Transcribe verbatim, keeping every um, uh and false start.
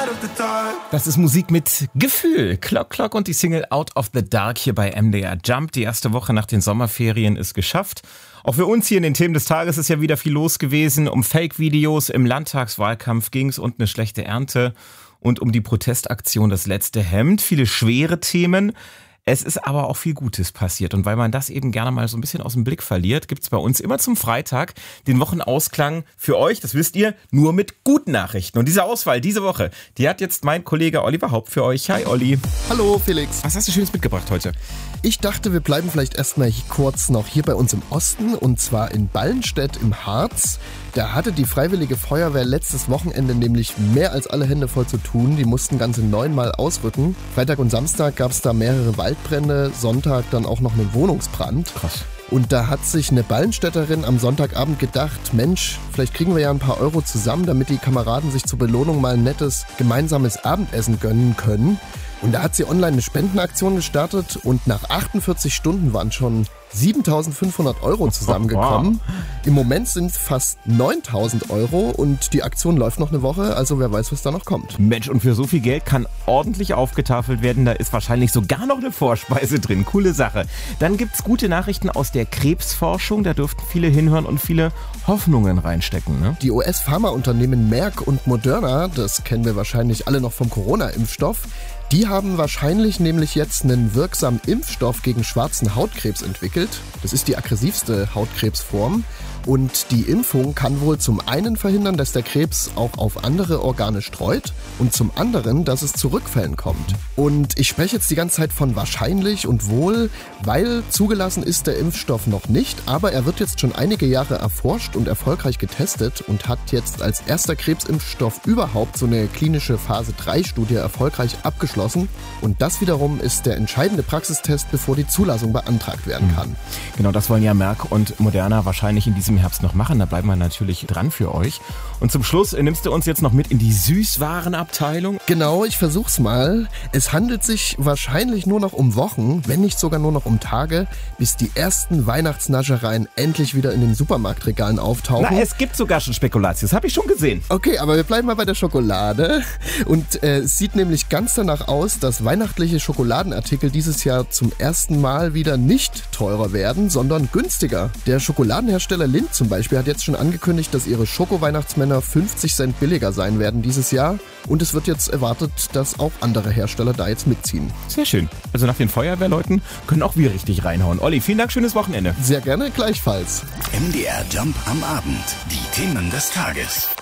Das ist Musik mit Gefühl. Clock Clock und die Single Out of the Dark hier bei M D R Jump. Die erste Woche nach den Sommerferien ist geschafft. Auch für uns hier in den Themen des Tages ist ja wieder viel los gewesen. Um Fake-Videos im Landtagswahlkampf ging es und eine schlechte Ernte. Und um die Protestaktion Das letzte Hemd. Viele schwere Themen. Es ist aber auch viel Gutes passiert. Und weil man das eben gerne mal so ein bisschen aus dem Blick verliert, gibt's bei uns immer zum Freitag den Wochenausklang für euch, das wisst ihr, nur mit guten Nachrichten. Und diese Auswahl diese Woche, die hat jetzt mein Kollege Oliver Haupt für euch. Hi Olli. Hallo Felix. Was hast du Schönes mitgebracht heute? Ich dachte, wir bleiben vielleicht erstmal kurz noch hier bei uns im Osten, und zwar in Ballenstedt im Harz. Da hatte die Freiwillige Feuerwehr letztes Wochenende nämlich mehr als alle Hände voll zu tun. Die mussten ganze neunmal ausrücken. Freitag und Samstag gab es da mehrere Waldbrände, Sonntag dann auch noch einen Wohnungsbrand. Krass. Und da hat sich eine Ballenstädterin am Sonntagabend gedacht, Mensch, vielleicht kriegen wir ja ein paar Euro zusammen, damit die Kameraden sich zur Belohnung mal ein nettes gemeinsames Abendessen gönnen können. Und da hat sie online eine Spendenaktion gestartet und nach achtundvierzig Stunden waren schon siebentausendfünfhundert Euro zusammengekommen. Im Moment sind es fast neuntausend Euro und die Aktion läuft noch eine Woche, also wer weiß, was da noch kommt. Mensch, und für so viel Geld kann ordentlich aufgetafelt werden. Da ist wahrscheinlich sogar noch eine Vorspeise drin. Coole Sache. Dann gibt's gute Nachrichten aus der Krebsforschung. Da dürften viele hinhören und viele Hoffnungen reinstecken. Ne? Die U S-Pharmaunternehmen Merck und Moderna, das kennen wir wahrscheinlich alle noch vom Corona-Impfstoff, die haben wahrscheinlich nämlich jetzt einen wirksamen Impfstoff gegen schwarzen Hautkrebs entwickelt. Das ist die aggressivste Hautkrebsform. Und die Impfung kann wohl zum einen verhindern, dass der Krebs auch auf andere Organe streut und zum anderen, dass es zu Rückfällen kommt. Und ich spreche jetzt die ganze Zeit von wahrscheinlich und wohl, weil zugelassen ist der Impfstoff noch nicht, aber er wird jetzt schon einige Jahre erforscht und erfolgreich getestet und hat jetzt als erster Krebsimpfstoff überhaupt so eine klinische Phase drei Studie erfolgreich abgeschlossen. Und das wiederum ist der entscheidende Praxistest, bevor die Zulassung beantragt werden kann. Genau, das wollen ja Merck und Moderna wahrscheinlich in diesem im Herbst noch machen. Da bleiben wir natürlich dran für euch. Und zum Schluss nimmst du uns jetzt noch mit in die Süßwarenabteilung. Genau, ich versuch's mal. Es handelt sich wahrscheinlich nur noch um Wochen, wenn nicht sogar nur noch um Tage, bis die ersten Weihnachtsnaschereien endlich wieder in den Supermarktregalen auftauchen. Na, es gibt sogar schon Spekulatius, habe ich schon gesehen. Okay, aber wir bleiben mal bei der Schokolade. Und äh, es sieht nämlich ganz danach aus, dass weihnachtliche Schokoladenartikel dieses Jahr zum ersten Mal wieder nicht teurer werden, sondern günstiger. Der Schokoladenhersteller Lindt zum Beispiel hat jetzt schon angekündigt, dass ihre Schoko-Weihnachtsmänner fünfzig Cent billiger sein werden dieses Jahr. Und es wird jetzt erwartet, dass auch andere Hersteller da jetzt mitziehen. Sehr schön. Also nach den Feuerwehrleuten können auch wir richtig reinhauen. Olli, vielen Dank, schönes Wochenende. Sehr gerne, gleichfalls. M D R Jump am Abend. Die Themen des Tages.